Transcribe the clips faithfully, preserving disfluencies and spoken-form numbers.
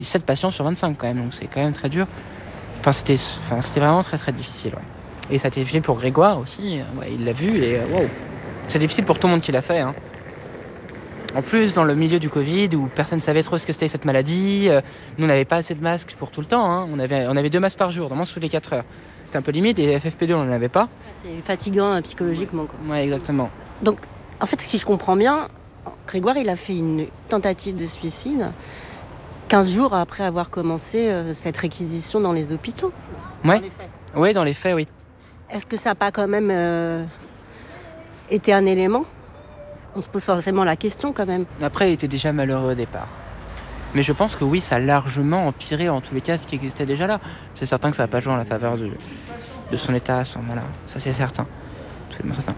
sept patients sur vingt-cinq quand même, donc c'est quand même très dur. Enfin, c'était, enfin, c'était vraiment très très difficile. Ouais. Et ça a été difficile pour Grégoire aussi. Ouais, il l'a vu et wow. C'est difficile pour tout le monde qui l'a fait. Hein. En plus, dans le milieu du Covid, où personne ne savait trop ce que c'était cette maladie, euh, nous on n'avait pas assez de masques pour tout le temps. Hein. On, avait, on avait deux masques par jour, normalement toutes les quatre heures. C'était un peu limite et F F P deux on n'en avait pas. C'est fatigant euh, psychologiquement. Quoi. Ouais, exactement. Donc, en fait, si je comprends bien, Grégoire, il a fait une tentative de suicide quinze jours après avoir commencé euh, cette réquisition dans les hôpitaux. Ouais. Dans les faits. Oui, dans les faits, oui. Est-ce que ça n'a pas quand même euh, été un élément ? On se pose forcément la question quand même. Après, il était déjà malheureux au départ. Mais je pense que oui, ça a largement empiré en tous les cas ce qui existait déjà là. C'est certain que ça n'a pas joué en la faveur de, de son état à ce moment-là. Ça, c'est certain. Absolument certain.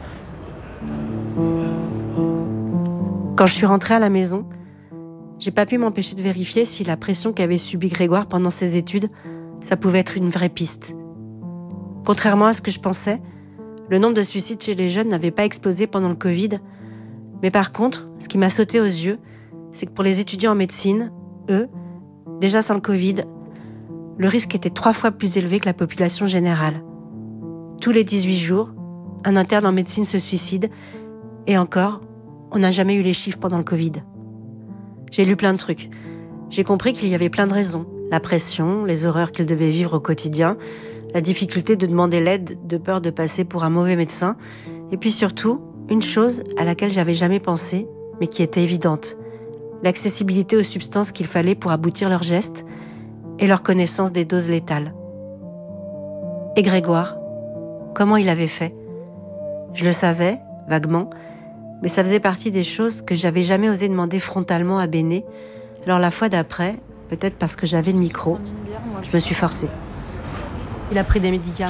Quand je suis rentrée à la maison, j'ai pas pu m'empêcher de vérifier si la pression qu'avait subie Grégoire pendant ses études, ça pouvait être une vraie piste. Contrairement à ce que je pensais, le nombre de suicides chez les jeunes n'avait pas explosé pendant le Covid. Mais par contre, ce qui m'a sauté aux yeux, c'est que pour les étudiants en médecine, eux, déjà sans le Covid, le risque était trois fois plus élevé que la population générale. Tous les dix-huit jours, un interne en médecine se suicide, et encore, on n'a jamais eu les chiffres pendant le Covid. J'ai lu plein de trucs. J'ai compris qu'il y avait plein de raisons. La pression, les horreurs qu'ils devaient vivre au quotidien, la difficulté de demander l'aide de peur de passer pour un mauvais médecin, et puis surtout, une chose à laquelle j'avais jamais pensé, mais qui était évidente. L'accessibilité aux substances qu'il fallait pour aboutir leurs gestes et leur connaissance des doses létales. Et Grégoire, comment il avait fait ? Je le savais, vaguement, mais ça faisait partie des choses que j'avais jamais osé demander frontalement à Béné. Alors la fois d'après, peut-être parce que j'avais le micro, je me suis forcée. Il a pris des médicaments ?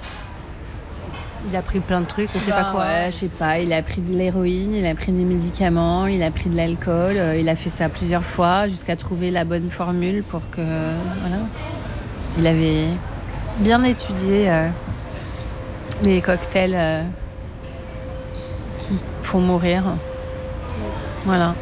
Il a pris plein de trucs, on ne sait bah, pas quoi. Ouais, je sais pas, il a pris de l'héroïne, il a pris des médicaments, il a pris de l'alcool, euh, il a fait ça plusieurs fois jusqu'à trouver la bonne formule pour que... Voilà. Il avait bien étudié euh, les cocktails euh, qui font mourir. Voilà.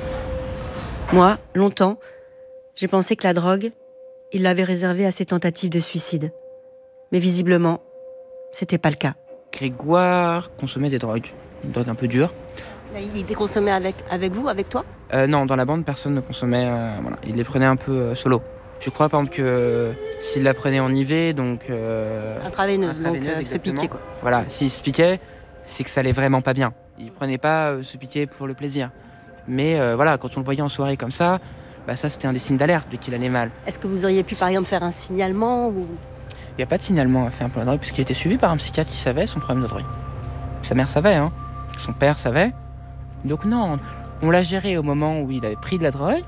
Moi, longtemps, j'ai pensé que la drogue, il l'avait réservée à ses tentatives de suicide. Mais visiblement, c'était pas le cas. Grégoire consommait des drogues, une drogue un peu dure. Il était consommé avec, avec vous, avec toi ? euh, Non, dans la bande, personne ne consommait. Euh, voilà. Il les prenait un peu euh, solo. Je crois par exemple que euh, s'il la prenait en I V, donc... Euh, intraveineuse, donc euh, se piquer quoi. Voilà, s'il se piquait, c'est que ça allait vraiment pas bien. Il prenait pas euh, se piquer pour le plaisir. Mais euh, voilà, quand on le voyait en soirée comme ça, bah, ça c'était un des signes d'alerte de qu'il allait mal. Est-ce que vous auriez pu par exemple faire un signalement ou... Il n'y a pas de signalement à faire un problème de drogue puisqu'il était suivi par un psychiatre qui savait son problème de drogue. Sa mère savait, hein. Son père savait. Donc non, on l'a géré au moment où il avait pris de la drogue.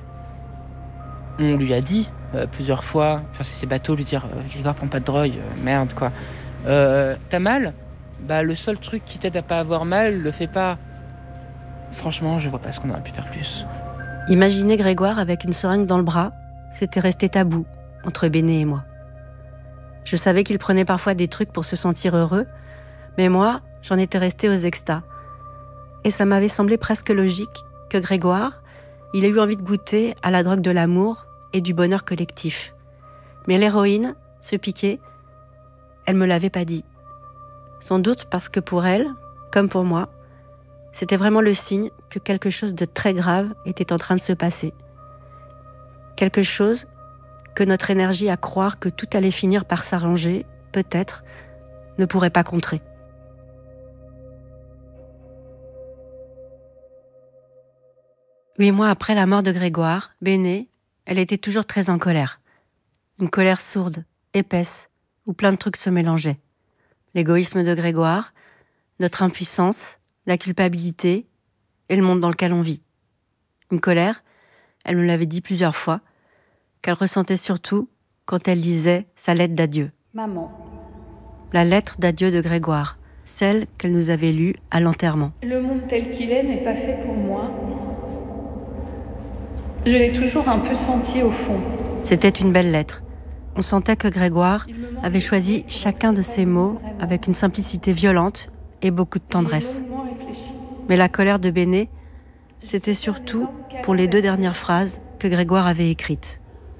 On lui a dit euh, plusieurs fois, enfin c'est bateau de lui dire euh, Grégoire prends pas de drogue, euh, merde quoi. Euh, t'as mal ? Bah le seul truc qui t'aide à pas avoir mal, le fais pas. Franchement, je vois pas ce qu'on aurait pu faire plus. Imaginer Grégoire avec une seringue dans le bras, c'était resté tabou entre Béné et moi. Je savais qu'il prenait parfois des trucs pour se sentir heureux, mais moi, j'en étais restée aux extas. Et ça m'avait semblé presque logique que Grégoire, il ait eu envie de goûter à la drogue de l'amour et du bonheur collectif. Mais l'héroïne, ce piquet, elle me l'avait pas dit. Sans doute parce que pour elle, comme pour moi, c'était vraiment le signe que quelque chose de très grave était en train de se passer. Quelque chose que notre énergie à croire que tout allait finir par s'arranger, peut-être, ne pourrait pas contrer. Huit mois après la mort de Grégoire, Béné, elle était toujours très en colère. Une colère sourde, épaisse, où plein de trucs se mélangeaient. L'égoïsme de Grégoire, notre impuissance, la culpabilité et le monde dans lequel on vit. Une colère, elle me l'avait dit plusieurs fois, qu'elle ressentait surtout quand elle lisait sa lettre d'adieu. Maman. La lettre d'adieu de Grégoire, celle qu'elle nous avait lue à l'enterrement. Le monde tel qu'il est n'est pas fait pour moi. Je l'ai toujours un peu senti au fond. C'était une belle lettre. On sentait que Grégoire avait choisi chacun de ses mots avec une simplicité violente et beaucoup de tendresse. Mais la colère de Béné, c'était surtout pour les deux dernières phrases que Grégoire avait écrites.